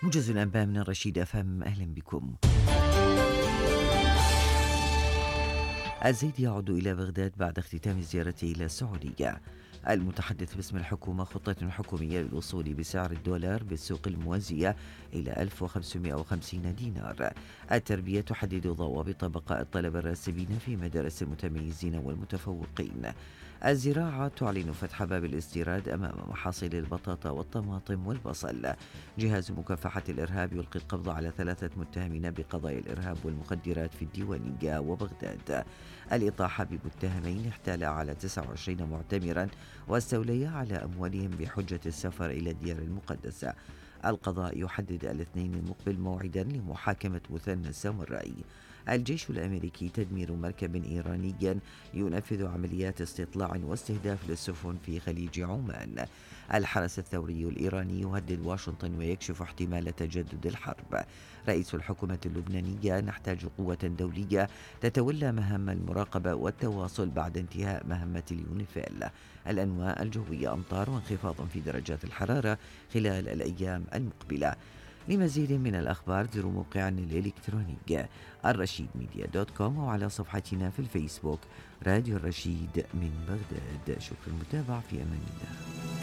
موجز الأنباء من الرشيد أفهم، أهلا بكم. الزيدي يعود إلى بغداد بعد اختتام زيارته إلى السعودية. المتحدث باسم الحكومة: خطة حكومية للوصول بسعر الدولار بالسوق الموازية إلى 1550 دينار. التربية تحدد ضوابط بقاء الطلبة الراسبين في مدارس المتميزين والمتفوقين. الزراعة تعلن فتح باب الاستيراد أمام محاصيل البطاطا والطماطم والبصل. جهاز مكافحة الإرهاب يلقي القبض على 3 متهمين بقضايا الإرهاب والمخدرات في الديوانية وبغداد. الإطاحة بمتهمين احتالا على 29 معتمرا واستوليا على أموالهم بحجة السفر إلى الديار المقدسة. القضاء يحدد الاثنين المقبل موعدا لمحاكمة مثنى السامرائي. الجيش الأمريكي: تدمير مركب إيراني ينفذ عمليات استطلاع واستهداف للسفن في خليج عمان. الحرس الثوري الإيراني يهدد واشنطن ويكشف احتمال تجدد الحرب. رئيس الحكومة اللبنانية: نحتاج قوة دولية تتولى مهام المراقبة والتواصل بعد انتهاء مهمة اليونيفيل. الأنواع الجوية: أمطار وانخفاض في درجات الحرارة خلال الأيام المقبلة. لمزيد من الأخبار زوروا موقعنا الإلكتروني الرشيدميديا.com وعلى صفحتنا في الفيسبوك راديو الرشيد من بغداد. شكرا المتابعة، في أمان الله.